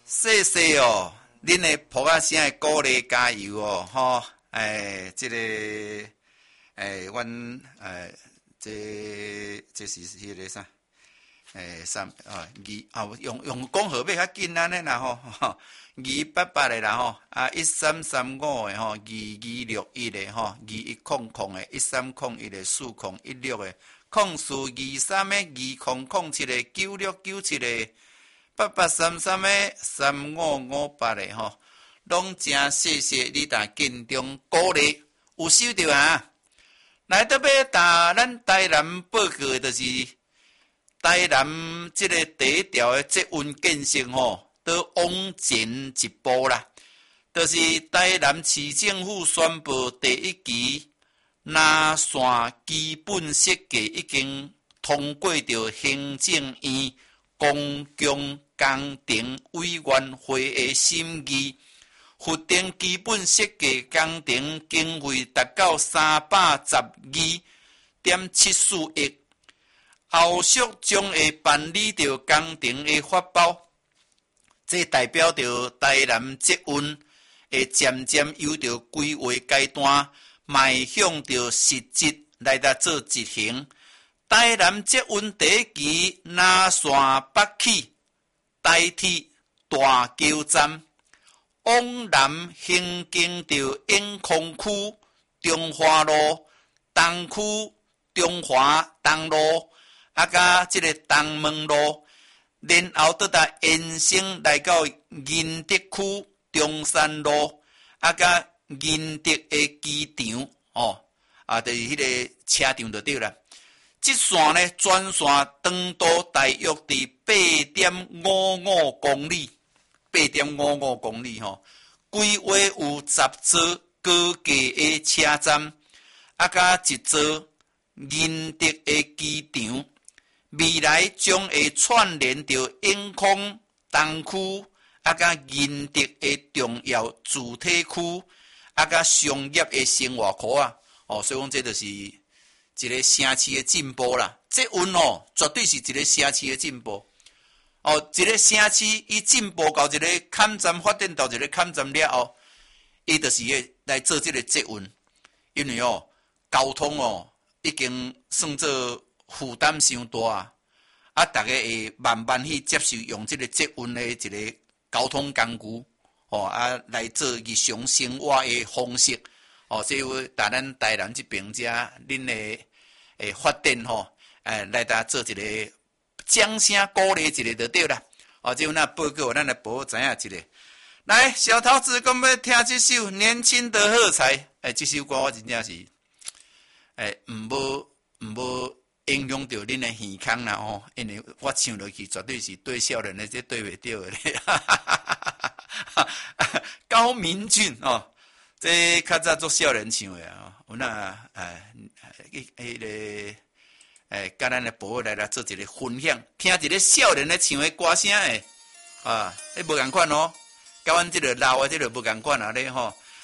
谢谢哦，恁的普啊声的鼓励加油哦，吼，这个，阮这是迄个啥，用讲号码较紧安尼啦吼，2888的啦吼，1335的吼，2261的吼，2100的1301的4016的，0423的2007的9697的。8833的3558的吼，拢真谢谢你大敬重鼓励，有收到啊？来得要打咱台南报告的，就是台南这个第一条的捷运建设吼，都往前一步啦。就是台南市政府宣布第一期南线基本设计已经通过着行政院公共工程委员会的审议，核定基本设计工程经费达到312.74亿，后续将会办理着工程的发包。这代表着台南捷运会渐渐由着规划阶段迈向着实质来做执行。台南捷运第一期南线北起台铁大橋站，往南行经着永康区中華路、東區中華東路，甲這個東門路，然後倒來延伸來到仁德區中山路，甲仁德的機場就是迄個車場就對啦。這線呢，全線長度大約佇8.55公里，8.55公里吼。規劃有10座高架的車站，甲一座仁德的機場。未來將會串聯到永康東區，甲仁德的重要主體區，甲商業的生活區啊。所以講這就是一個城市的進步啦，捷運絕對是一個城市的進步。一個城市伊進步到一個坎站，發展到一個坎站了後，伊就是來做這個捷運，因為交通已經算做負擔傷大啊，大家會慢慢去接受用這個捷運的一個交通工具來做日常生活的方式所以在咱台南這邊遮恁的發展來做一個掌聲鼓勵一個就對啦。這有那報告，咱來報知影一個。來，小桃子講要聽這首《年輕的喝彩》。這首歌我真正是唔要影響到恁的耳孔啦因為我唱落去絕對是對少年的，這對袂到的咧。高明俊這較早做少年唱的有那甲咱的寶來做一個分享，聽一個少年咧唱的歌聲的你無共款甲阮這個老的這個無共款咧